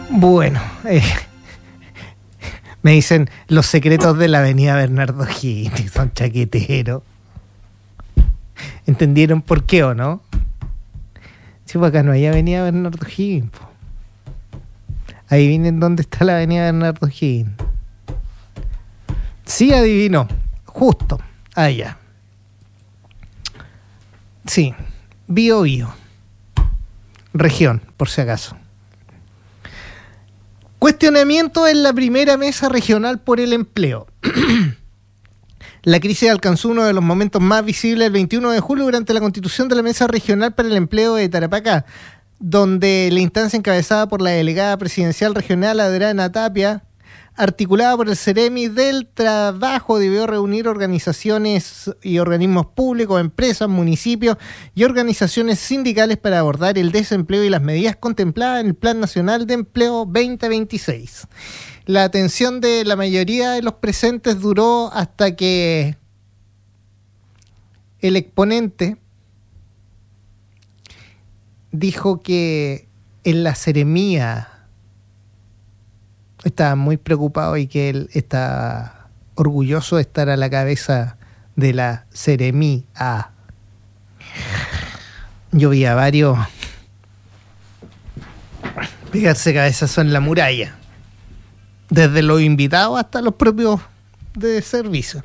Bueno, me dicen los secretos de la avenida Bernardo Higgins, son chaqueteros. ¿Entendieron por qué o no? Sí, pues acá no hay avenida Bernardo Higgins. Po. Ahí vienen dónde está la avenida Bernardo Higgins. Sí, adivinó. Justo. Allá. Sí. Biobío. Región, por si acaso. Cuestionamiento en la primera mesa regional por el empleo. La crisis alcanzó uno de los momentos más visibles el 21 de julio durante la constitución de la Mesa Regional para el Empleo de Tarapacá, donde la instancia encabezada por la delegada presidencial regional Adriana Tapia, articulada por el Ceremi del Trabajo, debió reunir organizaciones y organismos públicos, empresas, municipios y organizaciones sindicales para abordar el desempleo y las medidas contempladas en el Plan Nacional de Empleo 2026. La atención de la mayoría de los presentes duró hasta que el exponente dijo que en la seremía estaba muy preocupado y que él está orgulloso de estar a la cabeza de la seremía. Yo vi a varios pegarse cabezazo en la muralla, desde los invitados hasta los propios de servicio.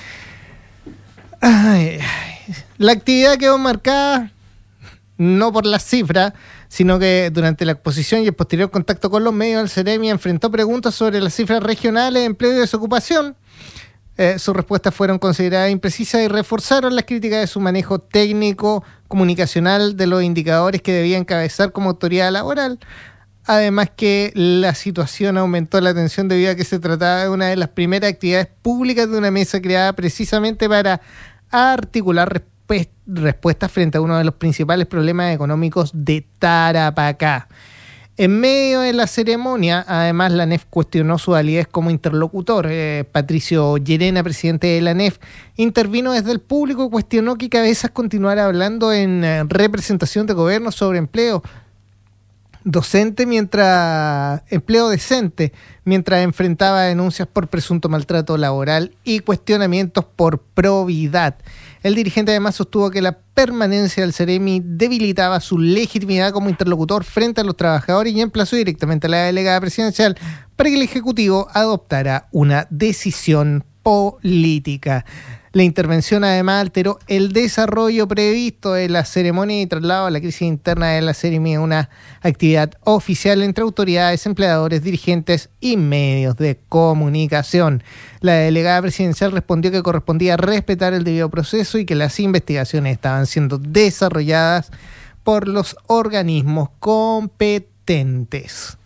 La actividad quedó marcada no por las cifras, sino que durante la exposición y el posterior contacto con los medios, el Ceremi enfrentó preguntas sobre las cifras regionales de empleo y desocupación. Sus respuestas fueron consideradas imprecisas y reforzaron las críticas de su manejo técnico comunicacional de los indicadores que debía encabezar como autoridad laboral. Además que la situación aumentó la tensión debido a que se trataba de una de las primeras actividades públicas de una mesa creada precisamente para articular respuestas frente a uno de los principales problemas económicos de Tarapacá. En medio de la ceremonia, además, la ANEF cuestionó su validez como interlocutor. Patricio Llerena, presidente de la ANEF, intervino desde el público y cuestionó que Cabezas continuara hablando en representación de gobierno sobre empleo decente mientras enfrentaba denuncias por presunto maltrato laboral y cuestionamientos por probidad. El dirigente además sostuvo que la permanencia del Ceremi debilitaba su legitimidad como interlocutor frente a los trabajadores y emplazó directamente a la delegada presidencial para que el Ejecutivo adoptara una decisión política. La intervención además alteró el desarrollo previsto de la ceremonia y trasladó a la crisis interna de la Ceremi a una actividad oficial entre autoridades, empleadores, dirigentes y medios de comunicación. La delegada presidencial respondió que correspondía respetar el debido proceso y que las investigaciones estaban siendo desarrolladas por los organismos competentes.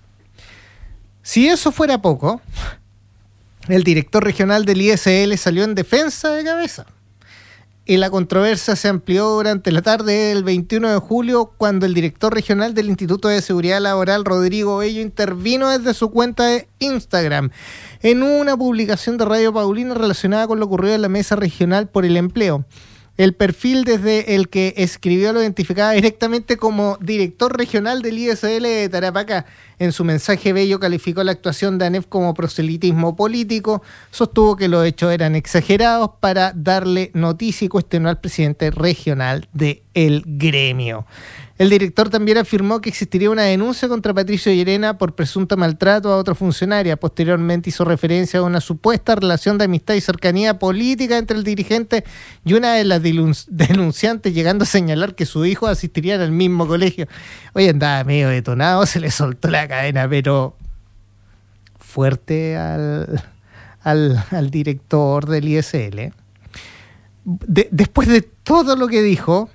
Si eso fuera poco, el director regional del ISL salió en defensa de Cabeza. Y la controversia se amplió durante la tarde del 21 de julio cuando el director regional del Instituto de Seguridad Laboral, Rodrigo Bello, intervino desde su cuenta de Instagram en una publicación de Radio Paulina relacionada con lo ocurrido en la Mesa Regional por el Empleo. El perfil desde el que escribió lo identificaba directamente como director regional del ISL de Tarapacá. En su mensaje, Bello calificó la actuación de ANEF como proselitismo político, sostuvo que los hechos eran exagerados para darle noticia y cuestionó al presidente regional del gremio. El director también afirmó que existiría una denuncia contra Patricio Llerena por presunto maltrato a otra funcionaria. Posteriormente hizo referencia a una supuesta relación de amistad y cercanía política entre el dirigente y una de las denunciantes, llegando a señalar que sus hijos asistirían al mismo colegio. Hoy andaba medio detonado, se le soltó la cadena, pero fuerte al director del ISL. Después de todo lo que dijo,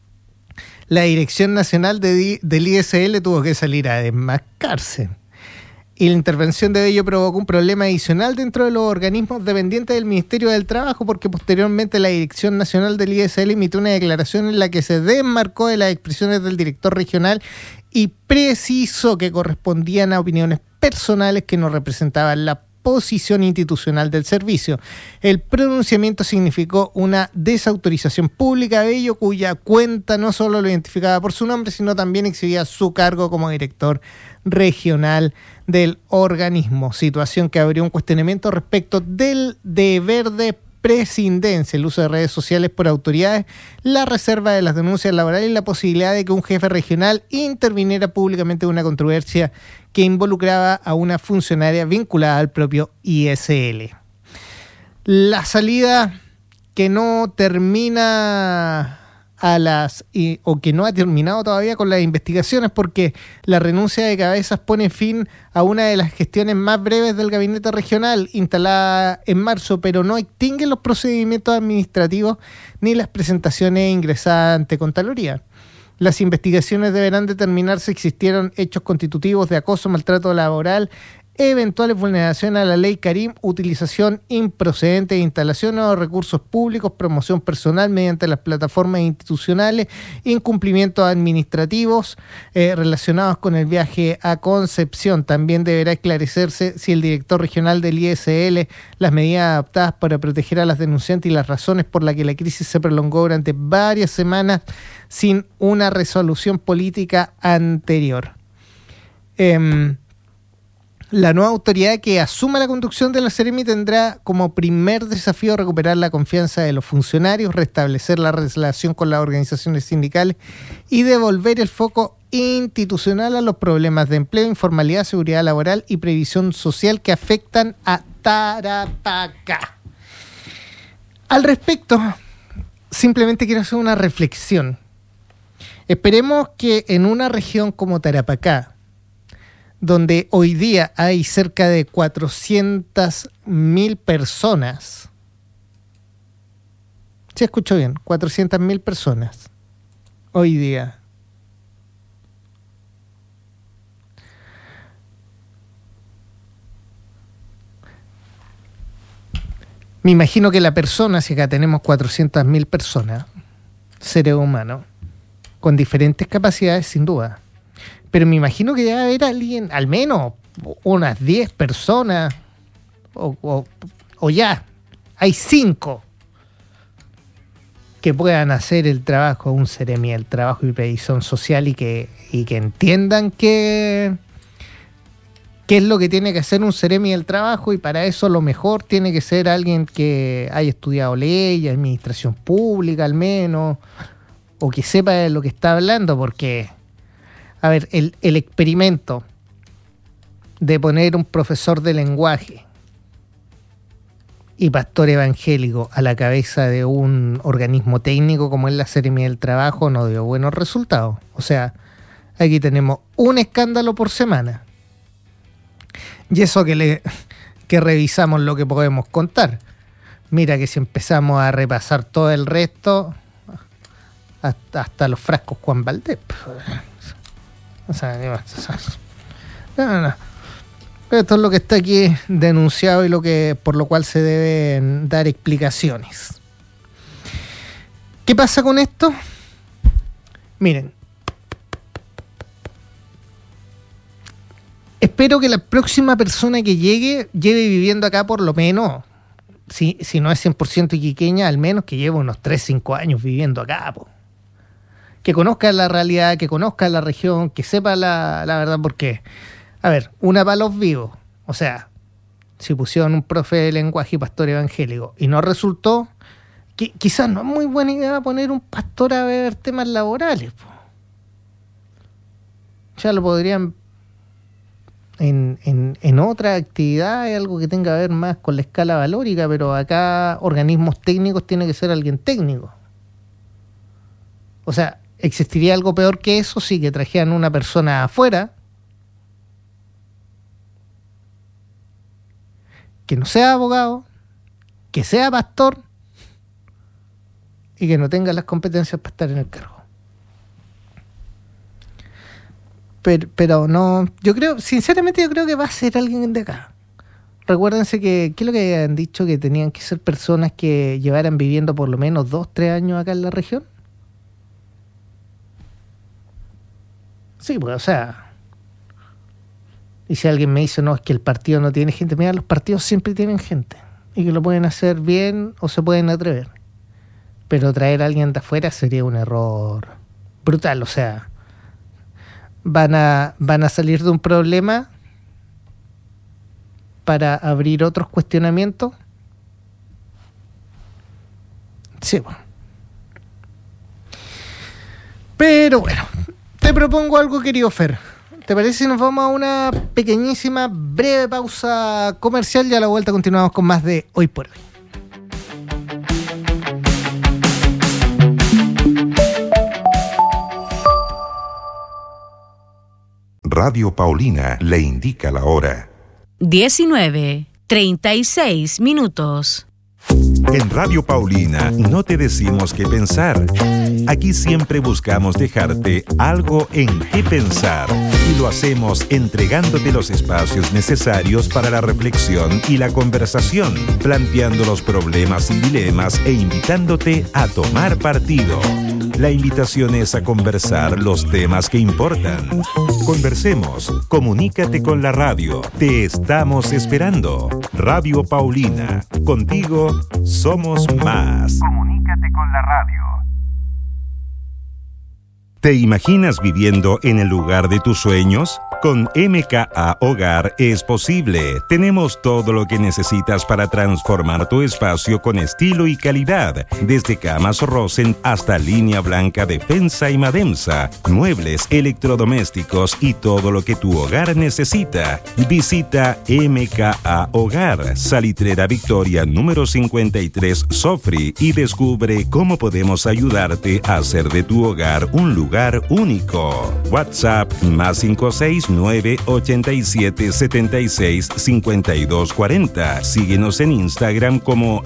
la Dirección Nacional del ISL tuvo que salir a desmascarse. Y la intervención de Bello provocó un problema adicional dentro de los organismos dependientes del Ministerio del Trabajo, porque posteriormente la Dirección Nacional del ISL emitió una declaración en la que se desmarcó de las expresiones del director regional y precisó que correspondían a opiniones personales que no representaban la posición institucional del servicio. El pronunciamiento significó una desautorización pública de ello, cuya cuenta no solo lo identificaba por su nombre, sino también exhibía su cargo como director regional del organismo, situación que abrió un cuestionamiento respecto del deber de prescindencia, el uso de redes sociales por autoridades, la reserva de las denuncias laborales y la posibilidad de que un jefe regional interviniera públicamente en una controversia que involucraba a una funcionaria vinculada al propio ISL. La salida que no termina o que no ha terminado todavía con las investigaciones, porque la renuncia de Cabezas pone fin a una de las gestiones más breves del gabinete regional instalada en marzo, pero no extingue los procedimientos administrativos ni las presentaciones ingresadas ante Contraloría. Las investigaciones deberán determinar si existieron hechos constitutivos de acoso, maltrato laboral, eventuales vulneraciones a la ley Karim, utilización improcedente de instalaciones o recursos públicos, promoción personal mediante las plataformas institucionales, incumplimientos administrativos relacionados con el viaje a Concepción. También deberá esclarecerse si el director regional del ISL, las medidas adoptadas para proteger a las denunciantes y las razones por las que la crisis se prolongó durante varias semanas sin una resolución política anterior. La nueva autoridad que asuma la conducción de la Seremi tendrá como primer desafío recuperar la confianza de los funcionarios, restablecer la relación con las organizaciones sindicales y devolver el foco institucional a los problemas de empleo, informalidad, seguridad laboral y previsión social que afectan a Tarapacá. Al respecto, simplemente quiero hacer una reflexión. Esperemos que en una región como Tarapacá, donde hoy día hay cerca de 400.000 personas. ¿Sí escucho bien? 400.000 personas. Hoy día. Me imagino que la persona, si acá tenemos 400.000 personas, seres humanos, con diferentes capacidades sin duda. Pero me imagino que debe haber alguien, al menos unas 10 personas, o ya, hay 5 que puedan hacer el trabajo, un Seremi, el trabajo y previsión social y que entiendan qué es lo que tiene que hacer un Seremi del trabajo, y para eso lo mejor tiene que ser alguien que haya estudiado ley, administración pública al menos, o que sepa de lo que está hablando, porque... A ver, el experimento de poner un profesor de lenguaje y pastor evangélico a la cabeza de un organismo técnico como es la Seremi del Trabajo no dio buenos resultados. O sea, aquí tenemos un escándalo por semana. Y eso que revisamos lo que podemos contar. Mira que si empezamos a repasar todo el resto, hasta los frascos Juan Valdés. O sea, no. Esto es lo que está aquí denunciado y por lo cual se deben dar explicaciones. ¿Qué pasa con esto? Miren, espero que la próxima persona que lleve viviendo acá por lo menos, si no es 100% iquiqueña, al menos que lleve unos 3-5 años viviendo acá, po. Que conozca la realidad, que conozca la región, que sepa la verdad, porque, a ver, una para los vivos, o sea, si pusieron un profe de lenguaje y pastor evangélico y no resultó, quizás no es muy buena idea poner un pastor a ver temas laborales, po. Ya lo podrían en otra actividad, algo que tenga que ver más con la escala valórica, pero acá organismos técnicos tiene que ser alguien técnico. O sea, ¿existiría algo peor que eso? Sí, que trajeran una persona afuera que no sea abogado, que sea pastor y que no tenga las competencias para estar en el cargo. Pero no, sinceramente yo creo que va a ser alguien de acá. Recuérdense que, ¿qué es lo que habían dicho? Que tenían que ser personas que llevaran viviendo por lo menos 2-3 años acá en la región. Sí, pues, o sea, Y si alguien me dice, no, es que el partido no tiene gente, mira, los partidos siempre tienen gente. Y que lo pueden hacer bien o se pueden atrever. Pero traer a alguien de afuera sería un error brutal. O sea, van a salir de un problema para abrir otros cuestionamientos. Sí, bueno. Pero bueno, te propongo algo, querido Fer. ¿Te parece si nos vamos a una pequeñísima, breve pausa comercial y a la vuelta continuamos con más de Hoy por Hoy? Radio Paulina le indica la hora. 19:36. En Radio Paulina no te decimos qué pensar. Aquí siempre buscamos dejarte algo en qué pensar y lo hacemos entregándote los espacios necesarios para la reflexión y la conversación, planteando los problemas y dilemas e invitándote a tomar partido. La invitación es a conversar los temas que importan. Conversemos, comunícate con la radio. Te estamos esperando. Radio Paulina, contigo somos más. Comunícate con la radio. ¿Te imaginas viviendo en el lugar de tus sueños? Con MKA Hogar es posible. Tenemos todo lo que necesitas para transformar tu espacio con estilo y calidad. Desde camas Rosen hasta línea blanca Defensa y Mademsa, muebles, electrodomésticos y todo lo que tu hogar necesita. Visita MKA Hogar, Salitrera Victoria número 53 Sofri y descubre cómo podemos ayudarte a hacer de tu hogar un lugar único. WhatsApp +56 987 76 52 40. Síguenos en Instagram como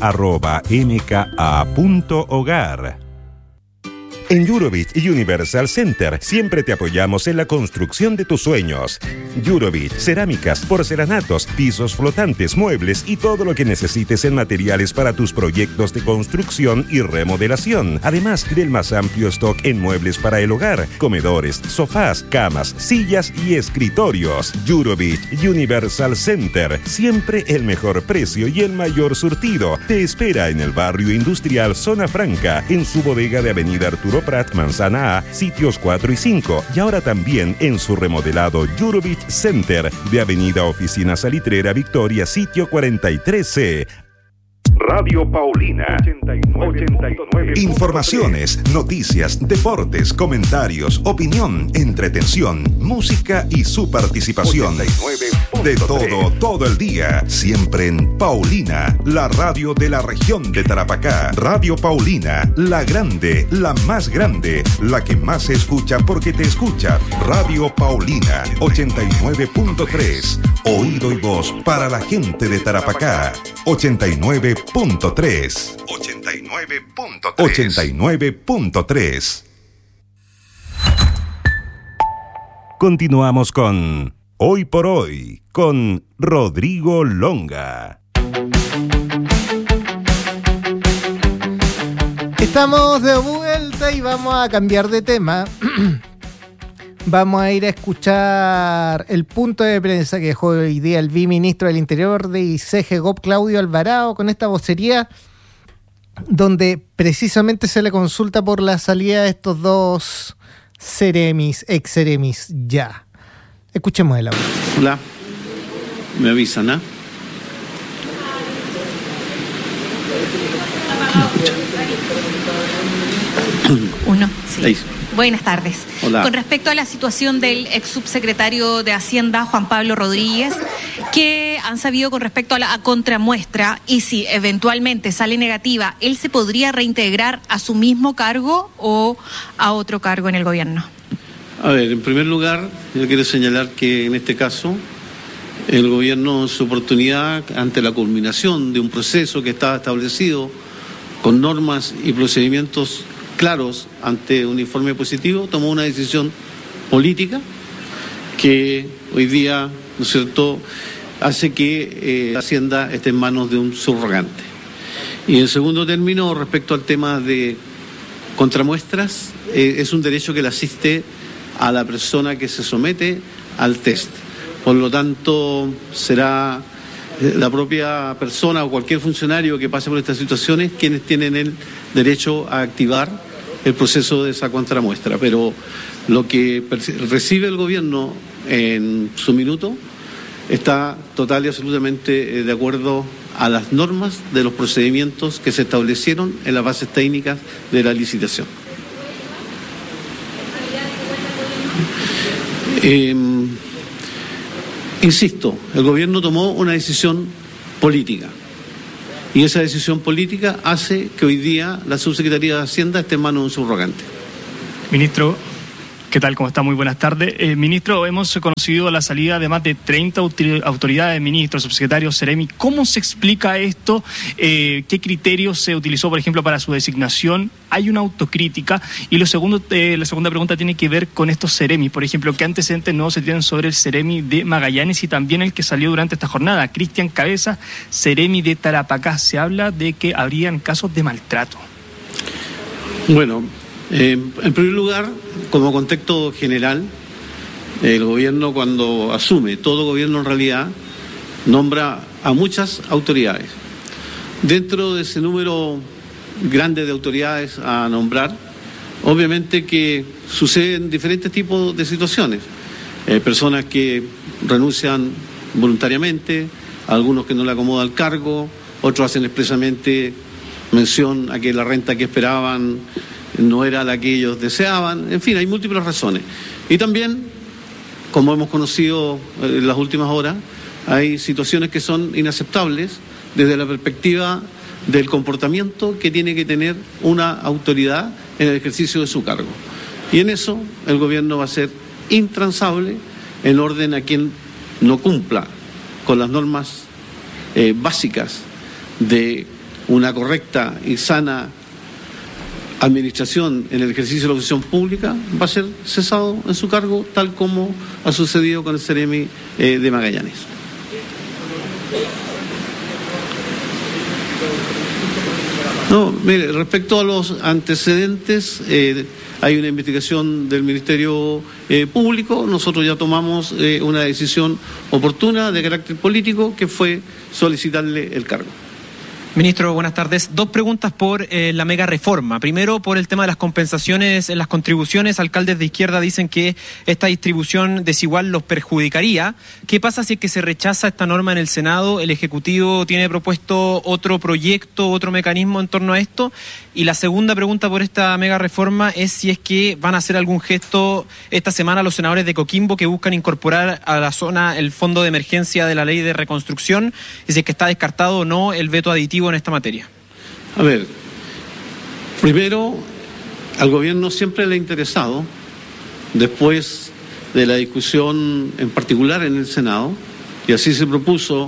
@mka.hogar. En Eurovit Universal Center siempre te apoyamos en la construcción de tus sueños. Eurovit, cerámicas, porcelanatos, pisos flotantes, muebles y todo lo que necesites en materiales para tus proyectos de construcción y remodelación. Además del más amplio stock en muebles para el hogar, comedores, sofás, camas, sillas y escritorios. Eurovit Universal Center, siempre el mejor precio y el mayor surtido. Te espera en el barrio industrial Zona Franca, en su bodega de Avenida Arturo Prat, Manzana A, sitios 4 y 5, y ahora también en su remodelado Eurovit Center de Avenida Oficina Salitrera Victoria, sitio 43C. Radio Paulina 89. Informaciones, noticias, deportes, comentarios, opinión, entretención, música y su participación. 89. De todo el día. Siempre en Paulina, la radio de la región de Tarapacá. Radio Paulina, la grande, la más grande, la que más se escucha porque te escucha. Radio Paulina 89.3. Oído y voz para la gente de Tarapacá. 89.3. 89.3. Continuamos con Hoy por Hoy con Rodrigo Longa. Estamos de vuelta y vamos a cambiar de tema. Vamos a ir a escuchar el punto de prensa que dejó hoy día el viceministro del Interior de ICGOP, Claudio Alvarado, con esta vocería donde precisamente se le consulta por la salida de estos dos ex-seremis ya. Escuchemos el audio. Hola, me avisan, ¿ah? Uno, sí. Ahí. Buenas tardes. Hola. Con respecto a la situación del ex subsecretario de Hacienda, Juan Pablo Rodríguez, ¿qué han sabido con respecto a la contramuestra? Y si eventualmente sale negativa, ¿él se podría reintegrar a su mismo cargo o a otro cargo en el gobierno? A ver, en primer lugar, yo quiero señalar que en este caso el gobierno, en su oportunidad, ante la culminación de un proceso que estaba establecido con normas y procedimientos claros ante un informe positivo, tomó una decisión política que hoy día, ¿no es cierto?, hace que Hacienda esté en manos de un subrogante. Y en segundo término, respecto al tema de contramuestras, es un derecho que le asiste a la persona que se somete al test. Por lo tanto, será la propia persona o cualquier funcionario que pase por estas situaciones quienes tienen el derecho a activar el proceso de esa contramuestra. Pero lo que recibe el gobierno en su minuto está total y absolutamente de acuerdo a las normas de los procedimientos que se establecieron en las bases técnicas de la licitación. Insisto, el gobierno tomó una decisión política y esa decisión política hace que hoy día la subsecretaría de Hacienda esté en manos de un subrogante. Ministro, ¿qué tal? ¿Cómo está? Muy buenas tardes. Ministro, hemos conocido la salida de más de 30 autoridades, ministros, subsecretarios, Seremi. ¿Cómo se explica esto? ¿Qué criterios se utilizó, por ejemplo, para su designación? ¿Hay una autocrítica? Y la segunda pregunta tiene que ver con estos Seremi. Por ejemplo, ¿qué antecedentes nuevos se tienen sobre el Seremi de Magallanes y también el que salió durante esta jornada? Cristian Cabeza, Seremi de Tarapacá. Se habla de que habrían casos de maltrato. Bueno, en primer lugar, como contexto general, el gobierno cuando asume, todo gobierno en realidad, nombra a muchas autoridades. Dentro de ese número grande de autoridades a nombrar, obviamente que suceden diferentes tipos de situaciones. Personas que renuncian voluntariamente, algunos que no le acomoda el cargo, otros hacen expresamente mención a que la renta que esperaban no era la que ellos deseaban. En fin, hay múltiples razones. Y también, como hemos conocido en las últimas horas, hay situaciones que son inaceptables desde la perspectiva del comportamiento que tiene que tener una autoridad en el ejercicio de su cargo. Y en eso el gobierno va a ser intransable en orden a quien no cumpla con las normas básicas de una correcta y sana administración en el ejercicio de la función pública, va a ser cesado en su cargo, tal como ha sucedido con el Seremi de Magallanes. No, mire, respecto a los antecedentes, hay una investigación del Ministerio Público. Nosotros ya tomamos una decisión oportuna de carácter político, que fue solicitarle el cargo. Ministro, buenas tardes. Dos preguntas por la mega reforma. Primero, por el tema de las compensaciones en las contribuciones. Alcaldes de izquierda dicen que esta distribución desigual los perjudicaría. ¿Qué pasa si es que se rechaza esta norma en el Senado? ¿El Ejecutivo tiene propuesto otro proyecto, otro mecanismo en torno a esto? Y la segunda pregunta por esta mega reforma es si es que van a hacer algún gesto esta semana los senadores de Coquimbo que buscan incorporar a la zona el fondo de emergencia de la ley de reconstrucción, y si es que está descartado o no el veto aditivo en esta materia. A ver, primero, al gobierno siempre le ha interesado, después de la discusión en particular en el Senado, y así se propuso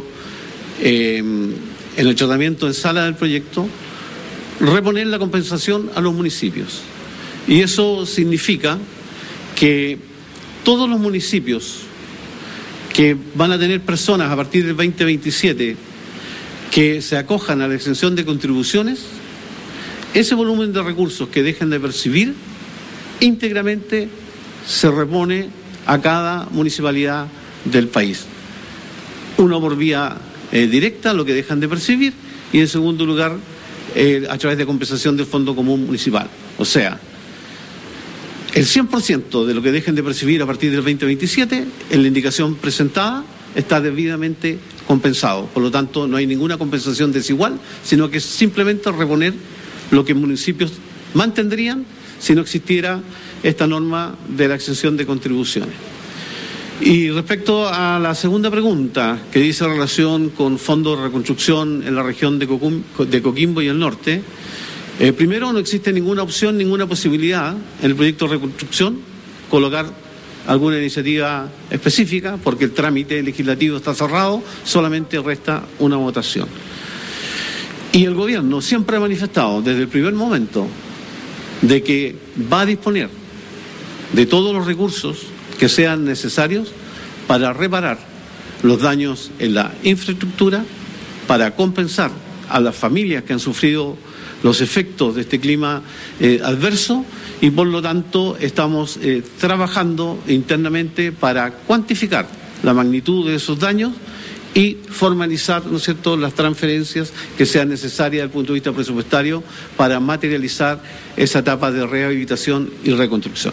en el tratamiento en sala del proyecto, reponer la compensación a los municipios. Y eso significa que todos los municipios que van a tener personas a partir del 2027 que se acojan a la exención de contribuciones, ese volumen de recursos que dejen de percibir íntegramente se repone a cada municipalidad del país. Uno por vía directa, lo que dejan de percibir, y en segundo lugar a través de compensación del Fondo Común Municipal. O sea, el 100% de lo que dejen de percibir a partir del 2027, en la indicación presentada, está debidamente compensado. Por lo tanto, no hay ninguna compensación desigual, sino que es simplemente reponer lo que municipios mantendrían si no existiera esta norma de la exención de contribuciones. Y respecto a la segunda pregunta, que dice relación con fondos de reconstrucción en la región de Coquimbo y el norte, primero, no existe ninguna opción, ninguna posibilidad en el proyecto de reconstrucción colocar alguna iniciativa específica, porque el trámite legislativo está cerrado, solamente resta una votación. Y el gobierno siempre ha manifestado desde el primer momento de que va a disponer de todos los recursos que sean necesarios para reparar los daños en la infraestructura, para compensar a las familias que han sufrido los efectos de este clima adverso, y por lo tanto estamos trabajando internamente para cuantificar la magnitud de esos daños y formalizar, ¿no es cierto?, las transferencias que sean necesarias desde el punto de vista presupuestario para materializar esa etapa de rehabilitación y reconstrucción.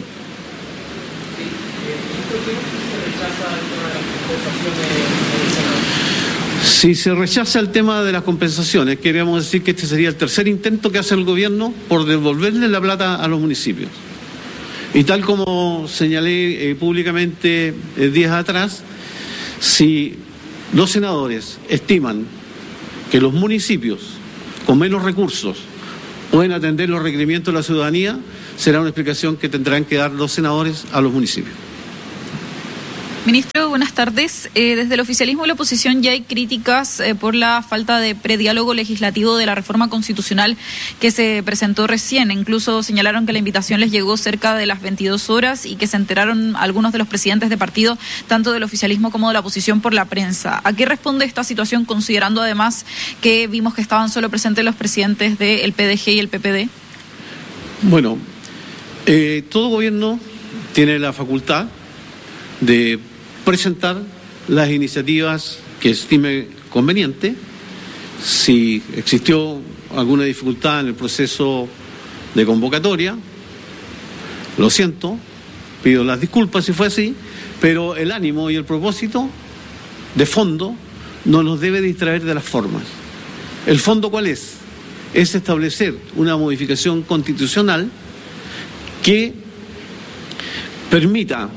Si se rechaza el tema de las compensaciones, queríamos decir que este sería el tercer intento que hace el gobierno por devolverle la plata a los municipios. Y tal como señalé públicamente días atrás, si los senadores estiman que los municipios con menos recursos pueden atender los requerimientos de la ciudadanía, será una explicación que tendrán que dar los senadores a los municipios. Ministro, buenas tardes. Desde el oficialismo y la oposición ya hay críticas por la falta de prediálogo legislativo de la reforma constitucional que se presentó recién. Incluso señalaron que la invitación les llegó cerca de las 22 horas y que se enteraron algunos de los presidentes de partido, tanto del oficialismo como de la oposición, por la prensa. ¿A qué responde esta situación, considerando además que vimos que estaban solo presentes los presidentes del PDG y el PPD? Bueno, todo gobierno tiene la facultad de presentar las iniciativas que estime conveniente. Si existió alguna dificultad en el proceso de convocatoria, lo siento, pido las disculpas si fue así, pero el ánimo y el propósito de fondo no nos debe distraer de las formas. ¿El fondo cuál es? Es establecer una modificación constitucional que permita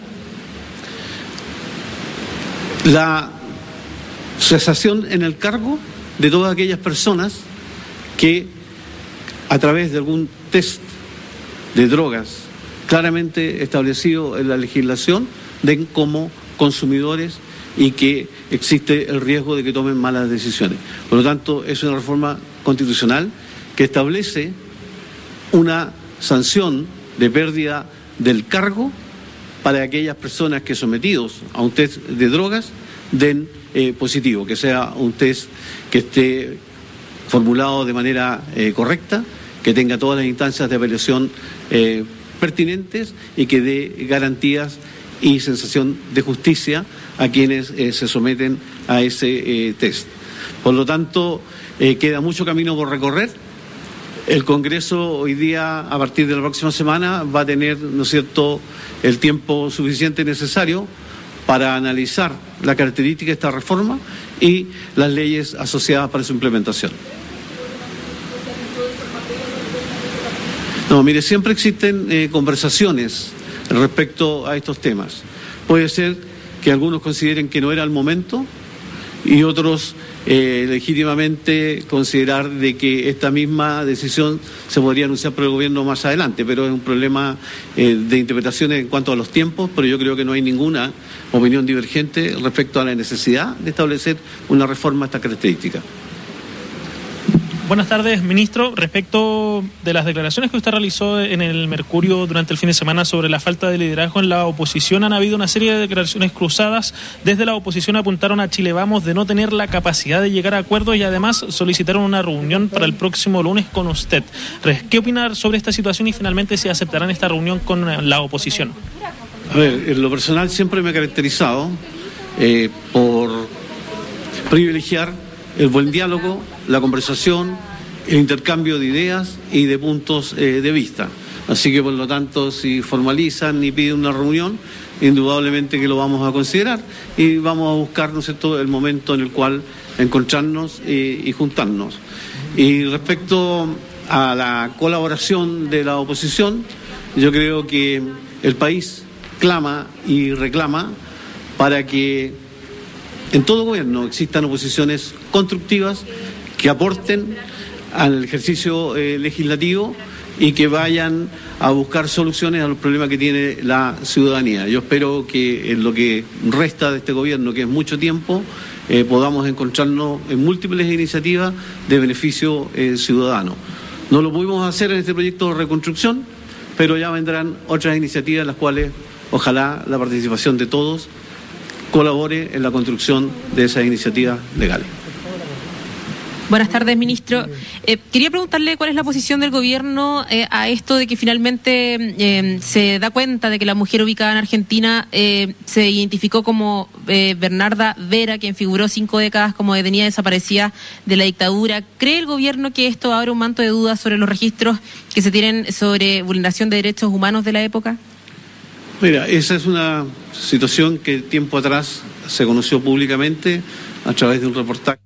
la cesación en el cargo de todas aquellas personas que a través de algún test de drogas claramente establecido en la legislación den como consumidores y que existe el riesgo de que tomen malas decisiones. Por lo tanto, es una reforma constitucional que establece una sanción de pérdida del cargo para aquellas personas que sometidos a un test de drogas den positivo, que sea un test que esté formulado de manera correcta, que tenga todas las instancias de apelación pertinentes y que dé garantías y sensación de justicia a quienes se someten a ese test. Por lo tanto, queda mucho camino por recorrer. El Congreso hoy día, a partir de la próxima semana, va a tener, ¿no es cierto?, el tiempo suficiente necesario para analizar la característica de esta reforma y las leyes asociadas para su implementación. No, mire, siempre existen conversaciones respecto a estos temas. Puede ser que algunos consideren que no era el momento y otros legítimamente considerar de que esta misma decisión se podría anunciar por el gobierno más adelante, pero es un problema de interpretaciones en cuanto a los tiempos, pero yo creo que no hay ninguna opinión divergente respecto a la necesidad de establecer una reforma de esta característica. Buenas tardes, ministro. Respecto de las declaraciones que usted realizó en el Mercurio durante el fin de semana sobre la falta de liderazgo en la oposición, han habido una serie de declaraciones cruzadas. Desde la oposición apuntaron a Chile Vamos de no tener la capacidad de llegar a acuerdos y además solicitaron una reunión para el próximo lunes con usted. ¿Qué opinar sobre esta situación y finalmente si aceptarán esta reunión con la oposición? A ver, en lo personal siempre me he caracterizado por privilegiar el buen diálogo, la conversación, el intercambio de ideas y de puntos de vista. Así que, por lo tanto, si formalizan y piden una reunión, indudablemente que lo vamos a considerar y vamos a buscar, ¿no es cierto?, el momento en el cual encontrarnos y juntarnos. Y respecto a la colaboración de la oposición, yo creo que el país clama y reclama para que en todo gobierno existan oposiciones constructivas que aporten al ejercicio legislativo y que vayan a buscar soluciones a los problemas que tiene la ciudadanía. Yo espero que en lo que resta de este gobierno, que es mucho tiempo, podamos encontrarnos en múltiples iniciativas de beneficio ciudadano. No lo pudimos hacer en este proyecto de reconstrucción, pero ya vendrán otras iniciativas en las cuales ojalá la participación de todos colabore en la construcción de esas iniciativas legales. Buenas tardes, ministro. Quería preguntarle cuál es la posición del gobierno a esto de que finalmente se da cuenta de que la mujer ubicada en Argentina se identificó como Bernarda Vera, quien figuró 5 décadas como detenida desaparecida de la dictadura. ¿Cree el gobierno que esto abre un manto de dudas sobre los registros que se tienen sobre vulneración de derechos humanos de la época? Mira, esa es una situación que tiempo atrás se conoció públicamente a través de un reportaje.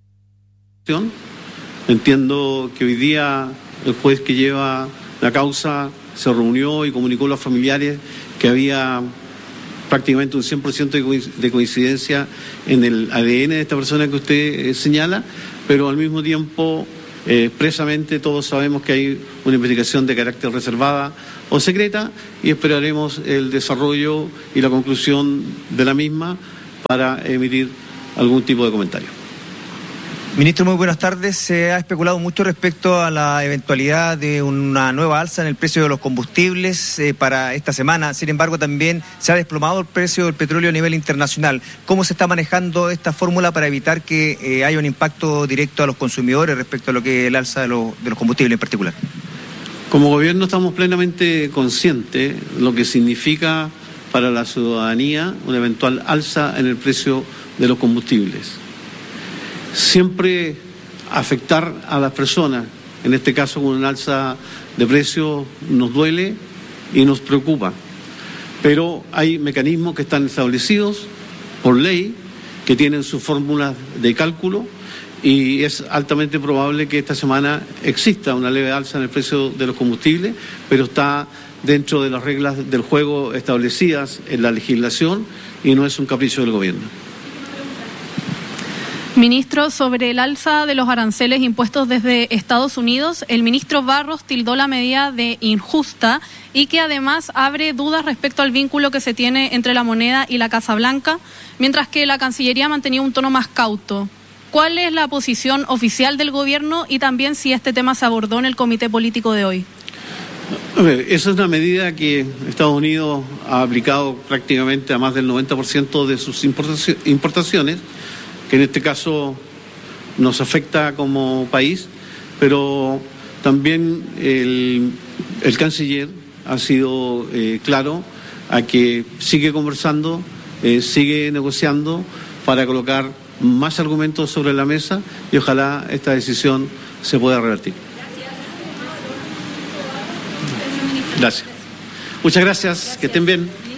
Entiendo que hoy día el juez que lleva la causa se reunió y comunicó a los familiares que había prácticamente un 100% de coincidencia en el ADN de esta persona que usted señala, pero al mismo tiempo expresamente todos sabemos que hay una investigación de carácter reservada o secreta y esperaremos el desarrollo y la conclusión de la misma para emitir algún tipo de comentario. Ministro, muy buenas tardes. Se ha especulado mucho respecto a la eventualidad de una nueva alza en el precio de los combustibles para esta semana. Sin embargo, también se ha desplomado el precio del petróleo a nivel internacional. ¿Cómo se está manejando esta fórmula para evitar que haya un impacto directo a los consumidores respecto a lo que es el alza de los combustibles en particular? Como gobierno estamos plenamente conscientes de lo que significa para la ciudadanía una eventual alza en el precio de los combustibles. Siempre afectar a las personas, en este caso con un alza de precios, nos duele y nos preocupa. Pero hay mecanismos que están establecidos por ley, que tienen sus fórmulas de cálculo y es altamente probable que esta semana exista una leve alza en el precio de los combustibles, pero está dentro de las reglas del juego establecidas en la legislación y no es un capricho del gobierno. Ministro, sobre el alza de los aranceles impuestos desde Estados Unidos, el ministro Barros tildó la medida de injusta y que además abre dudas respecto al vínculo que se tiene entre la moneda y la Casa Blanca, mientras que la Cancillería mantenía un tono más cauto. ¿Cuál es la posición oficial del gobierno y también si este tema se abordó en el comité político de hoy? A ver, esa es una medida que Estados Unidos ha aplicado prácticamente a más del 90% de sus importaciones, que en este caso nos afecta como país, pero también el canciller ha sido claro a que sigue conversando, sigue negociando para colocar más argumentos sobre la mesa y ojalá esta decisión se pueda revertir. Gracias. Muchas gracias, que estén bien.